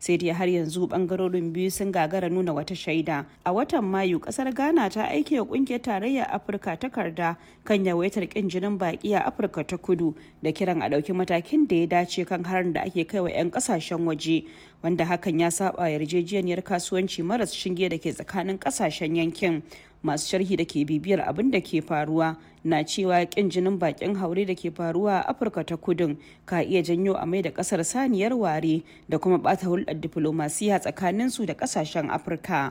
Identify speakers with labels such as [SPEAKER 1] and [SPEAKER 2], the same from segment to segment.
[SPEAKER 1] sai dai har yanzu bangarorin biyu sun gagara nuna wata shaida. A watan Mayu kasar Ghana ta aike wa kungiyar tarayyar Afirka takarda kan yawaitar kin jinin baki a Afirka ta Kudu da kiran a ɗauki matakin da ya dace kan harin da ake kai wa 'yan kasashen waje, wanda hakan ya saba yarjejeniyar kasuwanci maras shinge da ke tsakanin kasashen yankin. Masu sharhi da ke bibiyar abin da ke faruwa na cewa kin jinin bakin haure da ke faruwa a Afirka ta Kudun ka iya janyo a mai da kasar saniyar ware da kuma bata hulɗar diflomasiya tsakanin su da kasashen Afirka.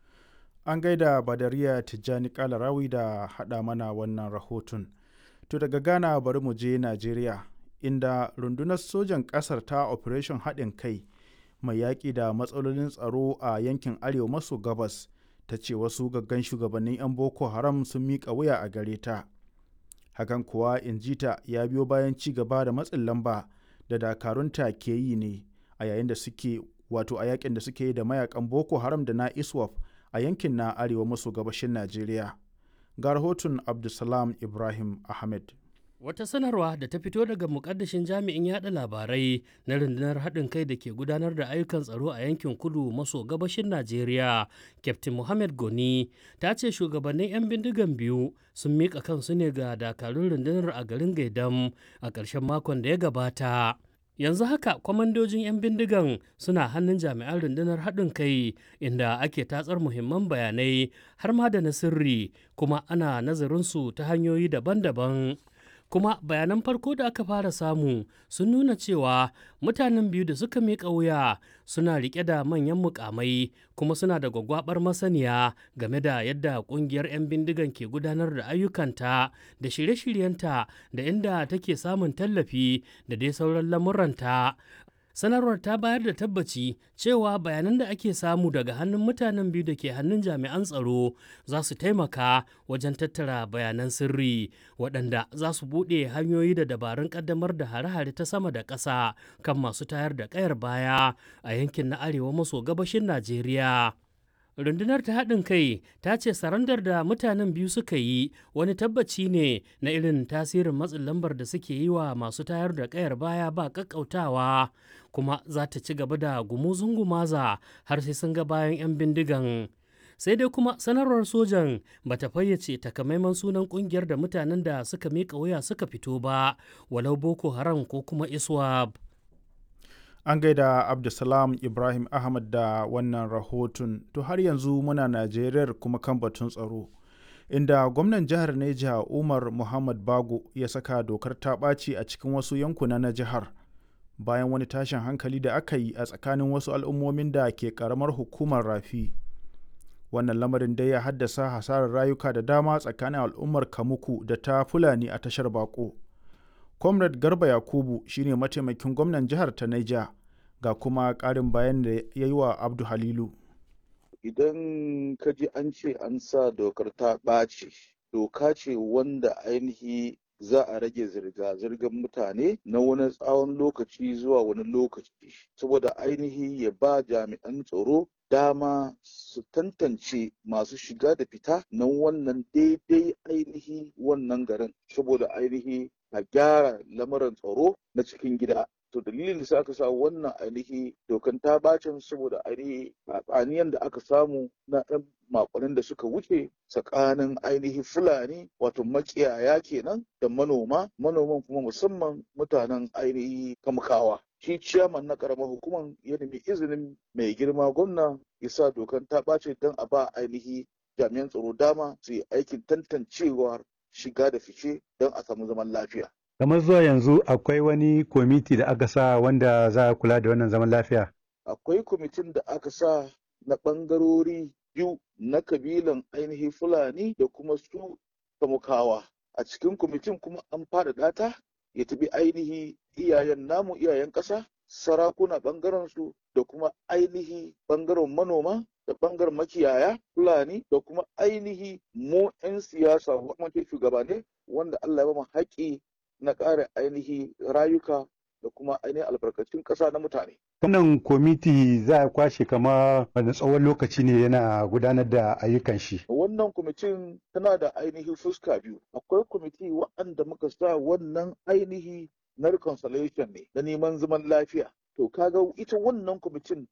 [SPEAKER 2] An gaida Badariya Tijjani Kalarawi da haɗa mana wannan rahoton. To daga Ghana bari mu je Najeriya, inda rundunar sojan ƙasar ta Operation haɗin kai mai yaƙi da matsalolin tsaro a yankin arewa maso gabas ta ce wasu gaggan shugabannin 'yan Boko Haram sun miƙa wuya a gare ta. Hakan kuwa in ji ta ya biyo bayan ci gaba da matsin lamba da dakarunta ke yi ne a yayin da suke a yakin da suke yi da mayakan Boko Haram da na ISWAP a yankin na arewa maso gabashin Najeriya. Ga rahoton Abdulsalam Ibrahim Ahmed.
[SPEAKER 3] Wata sanarwa da ta fito daga mukaddashin jami'in yada labarai na rundunar haɗin kai da ke gudanar da ayyukan tsaro a yankin kudu maso gabashin Najeriya, Captain Mohammed Goni, ta ce shugabannin 'yan bindigan biyu sun miƙa kansu ne ga dakarun rundunar a garin Gaidam a ƙarshen makon da ya gabata. Yanzu haka kwamandojin 'yan bindigan suna hannun jami'an rundunar haɗin kai inda ake tatsar muhimman bayanai har ma da na sirri, kuma ana nazarinsu ta hanyoyi daban-daban. Kuma bayanan farko da aka fara samu sun nuna cewa mutanen biyu da suka miƙa wuya suna riƙe da manyan mukamai kuma suna da gwaggwabar masaniya game da yadda ƙungiyar 'yan bindigan ke gudanar da ayyukanta da shirye-shiryenta da inda take samun tallafi da dai sauran lamuranta. Sanarwar ta bayar da tabbaci cewa bayanan da ake samu daga hannun mutanen biyu da ke hannun jami'an tsaro za su taimaka wajen tattara bayanan sirri waɗanda za su buɗe hanyoyi da dabarun ƙaddamar da hare-hare ta sama da ƙasa kan masu tayar da ƙayar baya a yankin na arewa maso gabashin Najeriya. Rundunar ta haɗin kai ta ce sarandar da mutanen biyu suka yi wani tabbaci ne na irin tasirin matsin lambar da suke yi wa masu tayar da ƙayar baya ba ƙaƙƙautawa, kuma za ta ci gaba da gumuzun gumaza har sai sun ga bayan 'yan bindigan. Sai dai kuma sanarwar sojan ba ta fayyace takamaiman sunan ƙungiyar da mutanen da suka miƙa wuya suka fito ba, walau Boko Haram ko kuma ISWAP.
[SPEAKER 2] An gaida Abdulsalam Ibrahim Ahmad da wannan rahoton. To har yanzu muna Najeriya kuma kan batun tsaro, inda gwamnan jihar Neja Umar Muhammad Bago ya saka dokar ta ɓaci a cikin wasu yankuna na jihar bayan wani tashin hankali da aka yi a tsakanin wasu al'ummomin da ke ƙaramar hukumar Rafi. Wannan lamarin dai ya haddasa hasarar rayuka da dama tsakanin al'ummar Kamuku da ta Fulani a tashar Bako. Comrade Garba Yakubu shine mataimakin gwamnan jihar ta Niger, ga kuma ƙarin bayan da ya yi wa Abdu Halilu.
[SPEAKER 4] Idan ka ji an ce an sa dokar ta ɓaci, doka ce wanda ainihi za a rage zirga-zirgar mutane na wani tsawon lokaci zuwa wani lokaci, saboda ainihi ya ba jami'an tsaro dama su tantance masu shiga da fita na wannan daidai ainihi wannan garin, saboda ainihi a gyara lamarin tsaro na cikin gida. To dalilin da aka sa wannan ainihi dokan ta bacin saboda ainihi tsaniyan da aka samu na ɗan makonnin da suka wuce tsakanin ainihi Fulani wato makiyaya kenan da manoman kuma musamman mutanen ainihi Kamkawa. Shi ciyaman na karamar hukumar ya nemi izinin mai girma gwamna ya sa dokan ta ɓace don a ba ainihi jami'an tsaro dama su yi aikin tantancewar shiga da fice don a samu zaman lafiya.
[SPEAKER 5] Kamar zuwa yanzu akwai wani kwamiti da aka sa wanda za a kula da wannan zaman lafiya?
[SPEAKER 4] Akwai kwamitin da aka sa na ɓangarori biyu na kabilan ainihin Fulani da kuma su Kamukawa. A cikin kwamitin kuma an faɗaɗa ta ya tafi ainihi iyayen ƙasa, sarakuna ɓangaren su da kuma ainihi ɓangaren manoma da ɓangaren makiyaya Fulani da kuma ainihi mu 'yan siyasa kuma shugabanni wanda Allah ya ba mu haƙƙi na ƙara ainihi rayuka da kuma ainihin albarkacin ƙasa na mutane.
[SPEAKER 5] Wannan kwamiti za a kwashe kama wani tsawon lokaci ne yana gudanar da ayyukan shi.
[SPEAKER 4] Wannan kwamitin tana da ainihi fuska biyu. Akwai kwamiti waɗanda muka sa wannan ainihi na reconciliation ne na neman zaman lafiya. To kaga ita wannan kwamitin